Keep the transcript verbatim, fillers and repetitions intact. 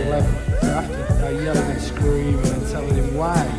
eleven. So after uh, yelling and screaming and telling him why